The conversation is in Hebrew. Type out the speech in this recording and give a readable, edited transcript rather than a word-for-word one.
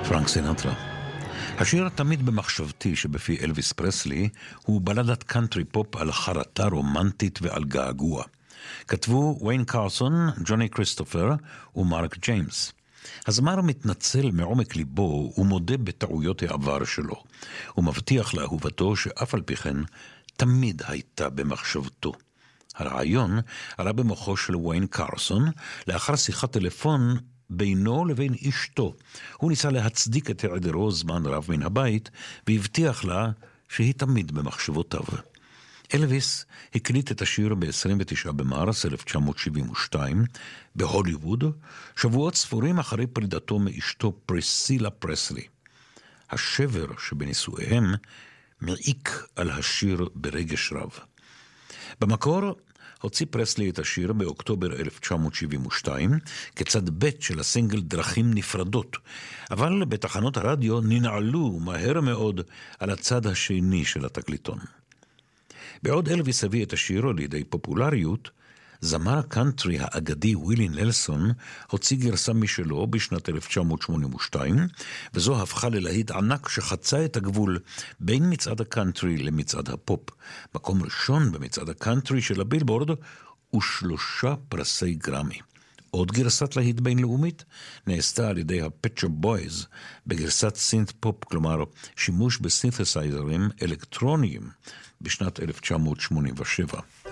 פרנק סינטרה. השיר תמיד במחשבתי שבפי אלוויס פרסלי הוא בלדת קאנטרי פופ על חרטה רומנטית ועל געגוע. כתבו ויין קרסון, ג'וני כריסטופר ומרק ג'יימס. הזמר מתנצל מעומק ליבו ומודה בטעויות העבר שלו. הוא מבטיח לאהובתו שאף על פי כן תמיד הייתה במחשבתו. הרעיון עלה במוחו של ויין קרסון לאחר שיחת טלפון בינו לבין אשתו. הוא ניסה להצדיק את היעדרו זמן רב מן הבית והבטיח לה שהיא תמיד במחשבותיו. אלוויס הקליט את השיר ב-29 במרס 1972 בהוליווד, שבועות ספורים אחרי פרידתו מאשתו פריסילה פרסלי. השבר שבנישואיהם מעיק על השיר ברגש רב. במקור הוציא פרסלי את השיר באוקטובר 1972 כצד ב' של הסינגל דרכים נפרדות, אבל בתחנות הרדיו ננעלו מהר מאוד על הצד השני של התקליטון. בעוד אלוויס הביא את השיר לידי פופולריות, זמר הקאנטרי האגדי ווילי נלסון הוציא גרסה משלו בשנת 1982, וזו הפכה ללהיט ענק שחצה את הגבול בין מצעד הקאנטרי למצעד הפופ. מקום ראשון במצעד הקאנטרי של הבילבורד ו3 פרסי גרמי. עוד גרסת להיט בינלאומית נעשתה על ידי הפט שופ בויז בגרסת סינת' פופ, כלומר שימוש בסינתסייזרים אלקטרוניים בשנת 1987.